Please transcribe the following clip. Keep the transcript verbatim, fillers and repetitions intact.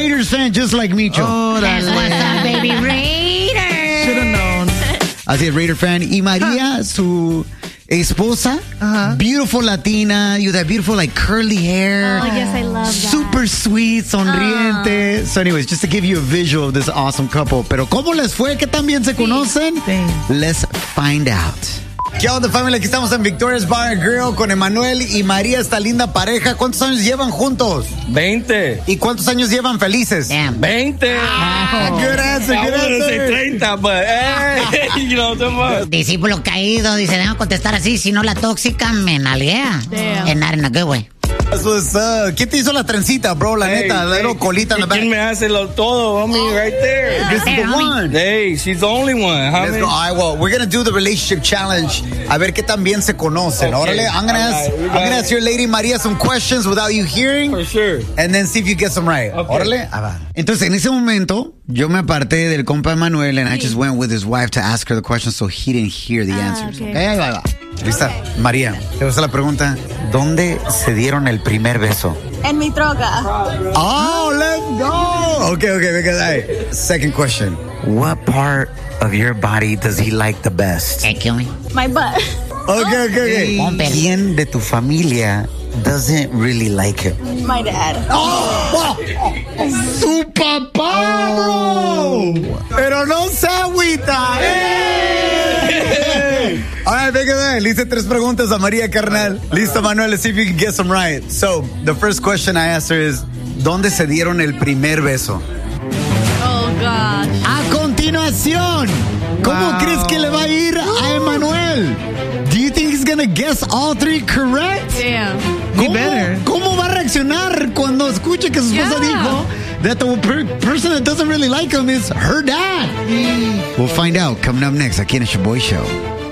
Raiders fan just like Micho. That's what's up, baby Raiders. Should have known. Así es, Raider fan. Y María, huh. su esposa, uh-huh. beautiful Latina, you have beautiful like curly hair. Oh, yes, I love that. Super sweet, sonriente. Uh. So anyways, just to give you a visual of this awesome couple. Pero ¿cómo les fue? ¿Qué tan bien se conocen? Sí. Let's find out. ¿Qué onda, familia? Aquí estamos en Victoria's Bar and Grill con Emanuel y María, esta linda pareja. ¿Cuántos años llevan juntos? veinte. ¿Y cuántos años llevan felices? Damn. veinte. Ah, good answer, good answer. treinta, but hey, you know, the Discípulo caído, dice, debo contestar así, si no la tóxica me nalguea. And not in a good way. That's what's up. ¿Quién te hizo la trencita, bro? La hey, neta, la hey, colita en la back. ¿Quién me hace lo todo, homie? Right there. Yeah, this is the one. Hey, she's the only one. How Let's go. All right, well, we're going to do the relationship challenge. A ver qué tan bien se conocen. Okay. Órale, I'm going to ask, right, I'm gonna ask your lady María some questions without you hearing. For sure. And then see if you get them right. Okay. Órale. Entonces, en ese momento, yo me aparté del compa Emanuel and sí. I just went with his wife to ask her the questions so he didn't hear the ah, answers. Okay. Okay, ahí va, va. Lista, María, te vas a la pregunta. ¿Dónde se dieron el primer beso? En mi troca. Oh, let's go. Okay, okay, because I. Second question. What part of your body does he like the best? Hey, kill me. My butt. Okay, okay, okay. ¿Quién de tu familia doesn't really like him? My dad. Oh, oh, ¡su papá, bro! Pero no se agüita. Hey! All right, venga, le hice tres preguntas a María, carnal. Listo, Manuel, let's see if you can get some right. So, the first question I asked her is, ¿dónde se dieron el primer beso? Oh, gosh. A continuación, ¿cómo wow. crees que le va a ir a Emanuel? Do you think he's gonna guess all three correct? Damn. ¿Cómo, ¿Cómo va a reaccionar cuando escuche que su esposa yeah. dijo that the per- person that doesn't really like him is her dad? Mm. We'll find out coming up next aquí en el Shaboy Show.